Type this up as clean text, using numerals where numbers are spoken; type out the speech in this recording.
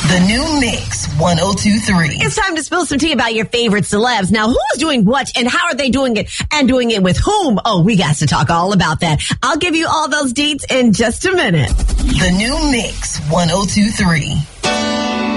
The new Mix 102.3. It's time to spill some tea about your favorite celebs. Now, who's doing what and how are they doing it and doing it with whom? Oh, we got to talk all about that. I'll give you all those deets in just a minute. The new Mix 102.3.